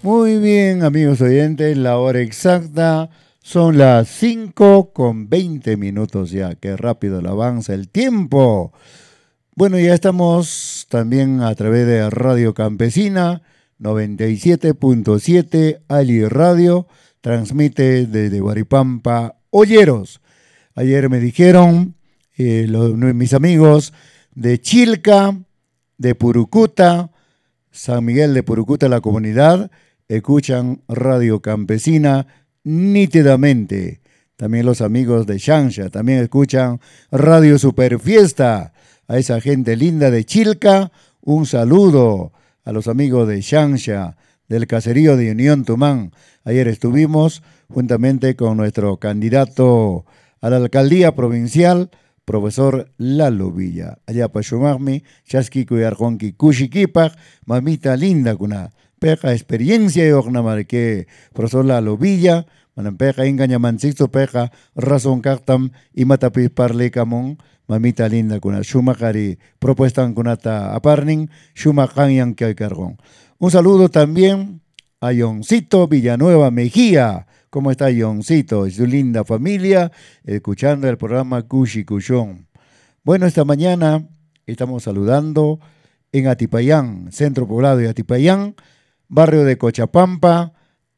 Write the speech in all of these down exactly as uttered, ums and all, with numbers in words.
Muy bien, amigos oyentes, la hora exacta son las cinco con veinte minutos ya. Qué rápido le avanza el tiempo. Bueno, ya estamos también a través de Radio Campesina, noventa y siete punto siete, Ali Radio, transmite desde Huaripampa, Olleros. Ayer me dijeron eh, los, mis amigos de Chilca, de Purucuta, San Miguel de Purucuta, la comunidad, escuchan Radio Campesina nítidamente. También los amigos de Xanxa también escuchan Radio Superfiesta. A esa gente linda de Chilca, un saludo. A los amigos de Xanxa, del caserío de Unión Tumán. Ayer estuvimos juntamente con nuestro candidato a la alcaldía provincial, profesor Lalo Villa. Allá para Shumagmi, Chaski Cuyarjonki Kushikipag, mamita linda kuna. Peja experiencia y ornamarque, profesor Lalo Villa, manampeja engañamancito peja, razón cartam y matapis parle camón. Mamita linda kuna Shumakari propuestan kunata aparning, Shumakan yang que cargón. Un saludo también a Yoncito Villanueva Mejía. ¿Cómo está Yoncito y su linda familia? Escuchando el programa Cushi Cushón. Bueno, esta mañana estamos saludando en Atipayán, centro poblado de Atipayán, barrio de Cochapampa,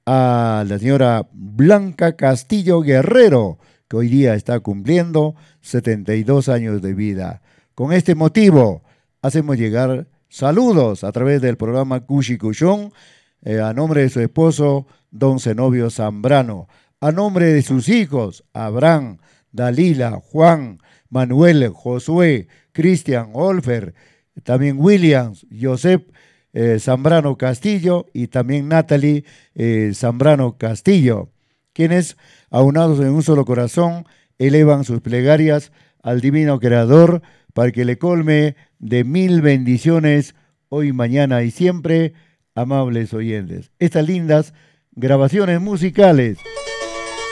a la señora Blanca Castillo Guerrero, que hoy día está cumpliendo setenta y dos años de vida. Con este motivo, hacemos llegar saludos a través del programa Cushi Cushón, eh, a nombre de su esposo, don Zenobio Zambrano, a nombre de sus hijos, Abraham, Dalila, Juan, Manuel, Josué, Cristian, Olfer, también Williams, Joseph eh, Zambrano Castillo y también Natalie eh, Zambrano Castillo, quienes, aunados en un solo corazón, elevan sus plegarias al Divino Creador para que le colme de mil bendiciones hoy, mañana y siempre, amables oyentes. Estas lindas grabaciones musicales